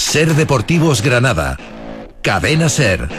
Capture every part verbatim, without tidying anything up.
Ser Deportivos Granada. Cadena Ser.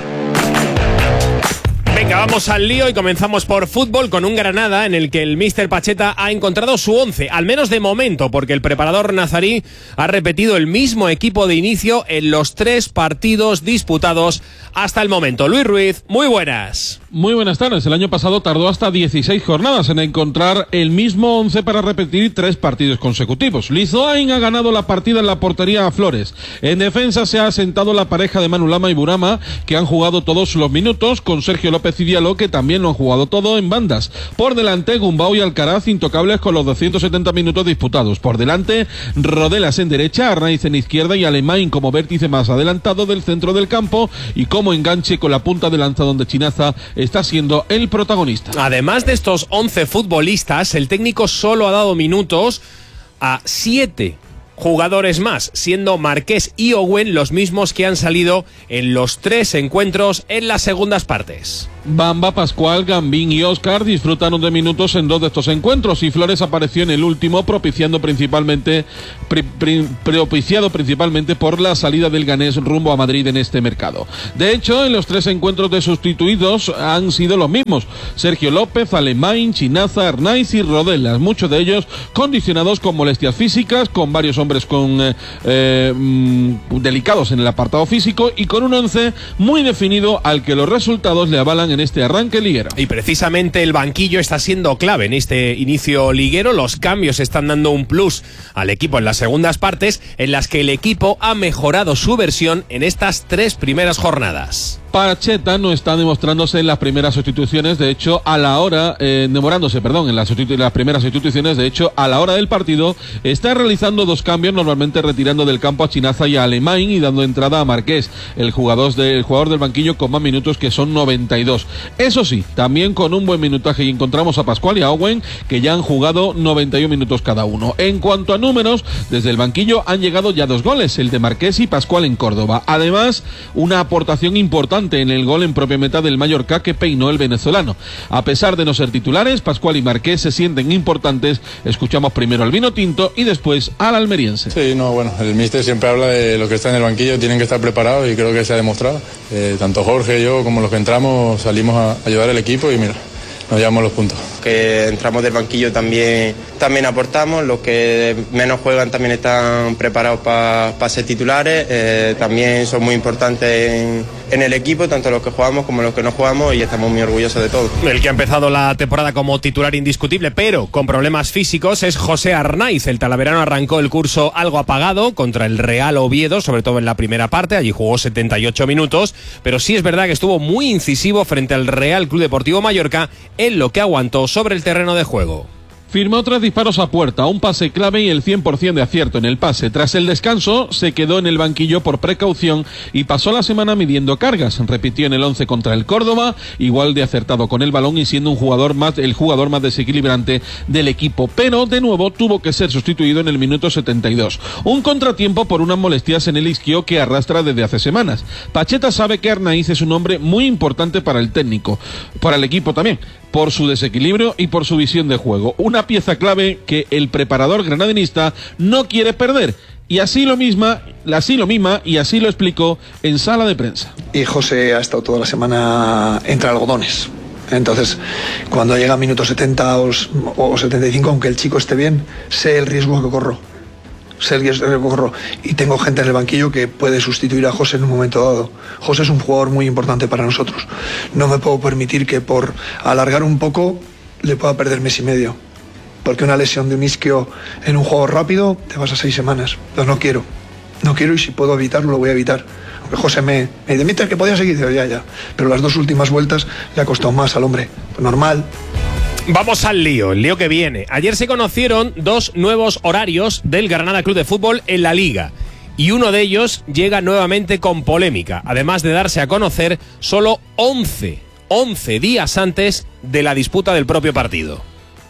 Venga, vamos al lío y comenzamos por fútbol con un Granada en el que el míster Pacheta ha encontrado su once, al menos de momento, porque el preparador nazarí ha repetido el mismo equipo de inicio en los tres partidos disputados hasta el momento. Luis Ruiz, muy buenas. Muy buenas tardes. El año pasado tardó hasta dieciséis jornadas en encontrar el mismo once para repetir tres partidos consecutivos. Lizoain ha ganado la partida en la portería a Flores. En defensa se ha asentado la pareja de Manu Lama y Burama, que han jugado todos los minutos, con Sergio López y Diallo, que también lo han jugado todo en bandas. Por delante, Gumbau y Alcaraz intocables con los doscientos setenta minutos disputados. Por delante, Rodelas en derecha, Arnaiz en izquierda y Alemán como vértice más adelantado del centro del campo y como enganche con la punta de lanza donde Chinaza está siendo el protagonista. Además de estos once futbolistas, el técnico solo ha dado minutos a siete jugadores más, siendo Marqués y Owen los mismos que han salido en los tres encuentros en las segundas partes. Bamba, Pascual, Gambín y Óscar disfrutaron de minutos en dos de estos encuentros y Flores apareció en el último propiciando principalmente pri, pri, propiciado principalmente por la salida del ganés rumbo a Madrid en este mercado. De hecho, en los tres encuentros de sustituidos han sido los mismos: Sergio López, Alemán, Chinaza, Arnaiz y Rodelas, muchos de ellos condicionados con molestias físicas, con varios hombres con eh, eh, delicados en el apartado físico y con un once muy definido al que los resultados le avalan en este arranque liguero. Y precisamente el banquillo está siendo clave en este inicio liguero. Los cambios están dando un plus al equipo en las segundas partes, en las que el equipo ha mejorado su versión en estas tres primeras jornadas. Pacheta no está demostrándose en las primeras sustituciones, de hecho, a la hora, eh, demorándose, perdón, en las, sustitu- las primeras sustituciones, de hecho, a la hora del partido, está realizando dos cambios, normalmente retirando del campo a Chinaza y a Alemán y dando entrada a Marqués, el jugador, de, el jugador del banquillo con más minutos, que son noventa y dos. Eso sí, también con un buen minutaje, y encontramos a Pascual y a Owen, que ya han jugado noventa y uno minutos cada uno. En cuanto a números, desde el banquillo han llegado ya dos goles, el de Marqués y Pascual en Córdoba. Además, una aportación importante en el gol en propia meta del Mallorca que peinó el venezolano. A pesar de no ser titulares, Pascual y Marqués se sienten importantes. Escuchamos primero al vino tinto y después al almeriense. Sí, no, bueno, el míster siempre habla de los que están en el banquillo, tienen que estar preparados y creo que se ha demostrado. Eh, tanto Jorge, yo, como los que entramos, salimos a ayudar al equipo y mira, nos llevamos los puntos. Que entramos del banquillo también, también aportamos, los que menos juegan también están preparados para pa ser titulares, eh, también son muy importantes en, en el equipo, tanto los que jugamos como los que no jugamos, y estamos muy orgullosos de todo. El que ha empezado la temporada como titular indiscutible, pero con problemas físicos, es José Arnaiz. El talaverano arrancó el curso algo apagado contra el Real Oviedo, sobre todo en la primera parte, allí jugó setenta y ocho minutos, pero sí es verdad que estuvo muy incisivo frente al Real Club Deportivo Mallorca en lo que aguantó sobre el terreno de juego. Firmó tres disparos a puerta, un pase clave y el cien por ciento de acierto en el pase. Tras el descanso, se quedó en el banquillo por precaución y pasó la semana midiendo cargas. Repitió en el once contra el Córdoba, igual de acertado con el balón y siendo un jugador más, el jugador más desequilibrante del equipo. Pero, de nuevo, tuvo que ser sustituido en el minuto setenta y dos. Un contratiempo por unas molestias en el isquio que arrastra desde hace semanas. Pacheta sabe que Arnaiz es un hombre muy importante para el técnico, para el equipo también, por su desequilibrio y por su visión de juego. Una pieza clave que el preparador granadinista no quiere perder. Y así lo misma, así lo misma, y así lo explicó en sala de prensa. Y José ha estado toda la semana entre algodones. Entonces, cuando llega a minuto setenta o, o setenta y cinco, aunque el chico esté bien, sé el riesgo que corro. Sé el riesgo que corro. Y tengo gente en el banquillo que puede sustituir a José en un momento dado. José es un jugador muy importante para nosotros. No me puedo permitir que por alargar un poco le pueda perder mes y medio. Porque una lesión de un isquio en un juego rápido te vas a seis semanas. Entonces no quiero. No quiero, y si puedo evitarlo lo voy a evitar. Aunque José me, me dice, Mister, que podía seguir. Digo, ya, ya. Pero las dos últimas vueltas le ha costado más al hombre. Pues normal. Vamos al lío, el lío que viene. Ayer se conocieron dos nuevos horarios del Granada Club de Fútbol en la Liga. Y uno de ellos llega nuevamente con polémica, además de darse a conocer solo once, once días antes de la disputa del propio partido.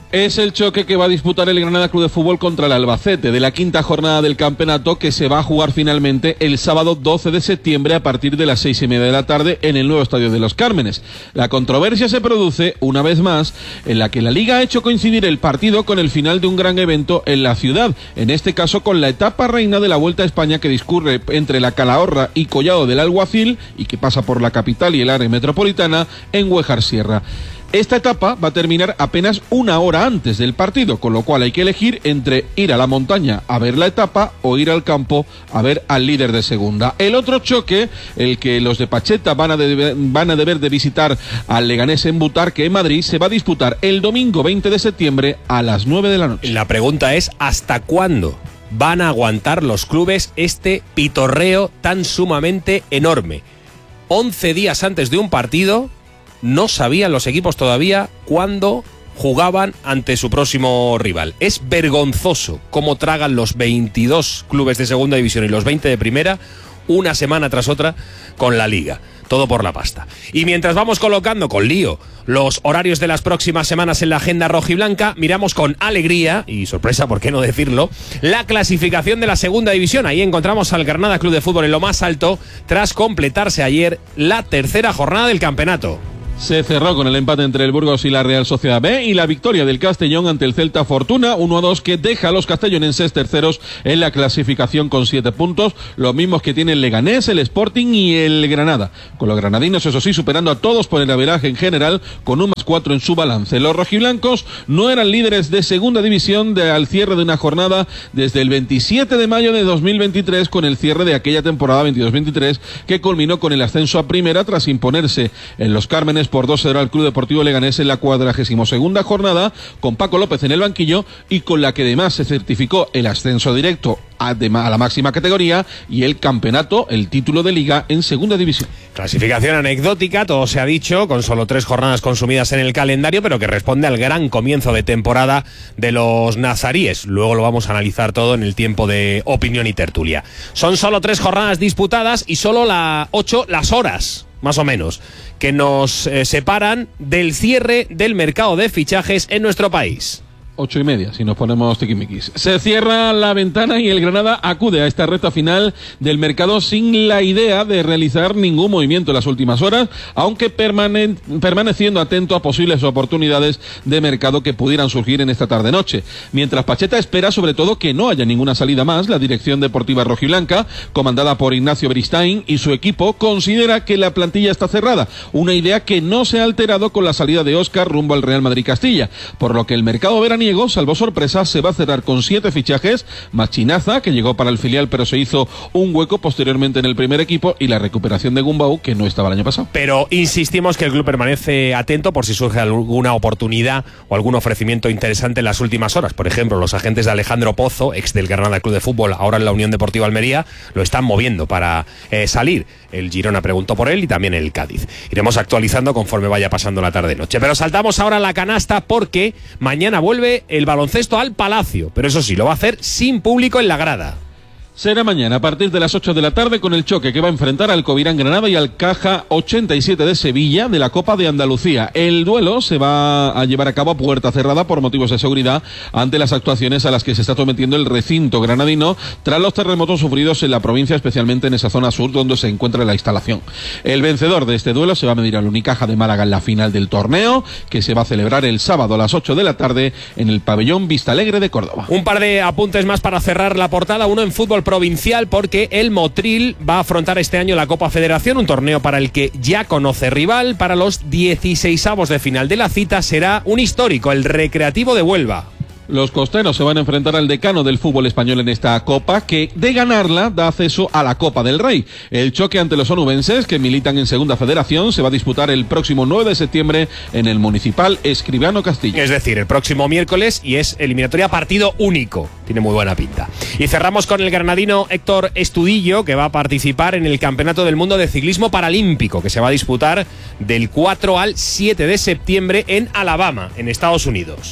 Es el choque que va a disputar el Granada Club de Fútbol contra el Albacete de la quinta jornada del campeonato, que se va a jugar finalmente el sábado doce de septiembre a partir de las seis y media de la tarde en el nuevo Estadio de los Cármenes. La controversia se produce una vez más en la que la Liga ha hecho coincidir el partido con el final de un gran evento en la ciudad, en este caso con la etapa reina de la Vuelta a España que discurre entre la Calahorra y Collado del Alguacil y que pasa por la capital y el área metropolitana en Huejar Sierra. Esta etapa va a terminar apenas una hora antes del partido, con lo cual hay que elegir entre ir a la montaña a ver la etapa o ir al campo a ver al líder de segunda. El otro choque, el que los de Pacheta van a, deber, van a deber de visitar al Leganés en Butarque, en Madrid, se va a disputar el domingo veinte de septiembre a las nueve de la noche. La pregunta es, ¿hasta cuándo van a aguantar los clubes este pitorreo tan sumamente enorme? once días antes de un partido no sabían los equipos todavía cuándo jugaban ante su próximo rival. Es vergonzoso cómo tragan los veintidós clubes de segunda división y los veinte de primera una semana tras otra con la Liga. Todo por la pasta. Y mientras vamos colocando con lío los horarios de las próximas semanas en la agenda rojiblanca, miramos con alegría, y sorpresa, por qué no decirlo, la clasificación de la segunda división. Ahí encontramos al Granada Club de Fútbol en lo más alto, tras completarse ayer la tercera jornada del campeonato. Se cerró con el empate entre el Burgos y la Real Sociedad B y la victoria del Castellón ante el Celta Fortuna uno a dos, que deja a los castellonenses terceros en la clasificación con siete puntos, los mismos que tiene el Leganés, el Sporting y el Granada, con los granadinos eso sí superando a todos por el averaje en general con un más cuatro en su balance. Los rojiblancos no eran líderes de segunda división de, al cierre de una jornada desde el veintisiete de mayo de dos mil veintitrés, con el cierre de aquella temporada veintidós veintitrés que culminó con el ascenso a primera tras imponerse en los Cármenes por dos cero al Club Deportivo Leganés en la cuadragésima segunda jornada, con Paco López en el banquillo y con la que además se certificó el ascenso directo a, de, a la máxima categoría y el campeonato, el título de Liga en segunda división. Clasificación anecdótica, todo se ha dicho, con solo tres jornadas consumidas en el calendario, pero que responde al gran comienzo de temporada de los nazaríes. Luego lo vamos a analizar todo en el tiempo de opinión y tertulia. Son solo tres jornadas disputadas y solo la ocho las horas, más o menos, que nos eh, separan del cierre del mercado de fichajes en nuestro país. Ocho y media, si nos ponemos tiquimiquis. Se cierra la ventana y el Granada acude a esta recta final del mercado sin la idea de realizar ningún movimiento en las últimas horas, aunque permane permaneciendo atento a posibles oportunidades de mercado que pudieran surgir en esta tarde-noche. Mientras Pacheta espera sobre todo que no haya ninguna salida más, la dirección deportiva rojiblanca, comandada por Ignacio Beristain y su equipo, considera que la plantilla está cerrada, una idea que no se ha alterado con la salida de Óscar rumbo al Real Madrid Castilla, por lo que el mercado veraniego, salvo sorpresa, se va a cerrar con siete fichajes, más Chinaza, que llegó para el filial pero se hizo un hueco posteriormente en el primer equipo, y la recuperación de Gumbau, que no estaba el año pasado. Pero insistimos que el club permanece atento por si surge alguna oportunidad o algún ofrecimiento interesante en las últimas horas. Por ejemplo, los agentes de Alejandro Pozo, ex del Granada Club de Fútbol, ahora en la Unión Deportiva Almería, lo están moviendo para eh, salir. El Girona preguntó por él y también el Cádiz. Iremos actualizando conforme vaya pasando la tarde-noche. Pero saltamos ahora a la canasta porque mañana vuelve el baloncesto al Palacio, pero eso sí, lo va a hacer sin público en la grada. Será mañana a partir de las ocho de la tarde con el choque que va a enfrentar al Covirán Granada y al Caja ochenta y siete de Sevilla de la Copa de Andalucía. El duelo se va a llevar a cabo a puerta cerrada por motivos de seguridad ante las actuaciones a las que se está sometiendo el recinto granadino tras los terremotos sufridos en la provincia, especialmente en esa zona sur donde se encuentra la instalación. El vencedor de este duelo se va a medir al Unicaja de Málaga en la final del torneo, que se va a celebrar el sábado a las ocho de la tarde en el pabellón Vistalegre de Córdoba. Un par de apuntes más para cerrar la portada, uno en fútbol provincial, porque el Motril va a afrontar este año la Copa Federación, un torneo para el que ya conoce rival. Para los dieciseisavos de final de la cita será un histórico, el Recreativo de Huelva. Los costeros se van a enfrentar al decano del fútbol español en esta Copa, que de ganarla da acceso a la Copa del Rey. El choque ante los onubenses, que militan en Segunda Federación, se va a disputar el próximo nueve de septiembre en el Municipal Escribano Castillo. Es decir, el próximo miércoles, y es eliminatoria partido único. Tiene muy buena pinta. Y cerramos con el granadino Héctor Estudillo, que va a participar en el Campeonato del Mundo de Ciclismo Paralímpico, que se va a disputar del cuatro al siete de septiembre en Alabama, en Estados Unidos.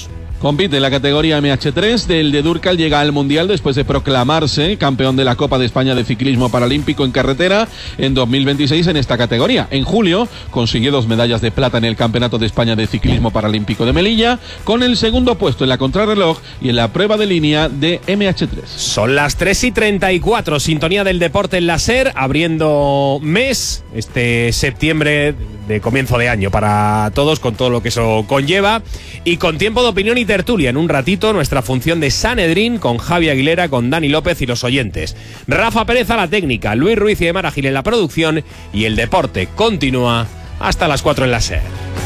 Compite en la categoría M H tres, del de Durcal llega al Mundial después de proclamarse campeón de la Copa de España de Ciclismo Paralímpico en carretera en dos mil veintiséis en esta categoría. En julio consiguió dos medallas de plata en el Campeonato de España de Ciclismo Paralímpico de Melilla, con el segundo puesto en la contrarreloj y en la prueba de línea de M H tres. Son las tres y treinta y cuatro, sintonía del deporte en la SER, abriendo mes, este septiembre de comienzo de año para todos, con todo lo que eso conlleva, y con tiempo de opinión y tertulia. En un ratito, nuestra función de Sanedrín con Javi Aguilera, con Dani López y los oyentes. Rafa Pérez a la técnica, Luis Ruiz y Emar Gil en la producción, y el deporte continúa hasta las cuatro en la SER.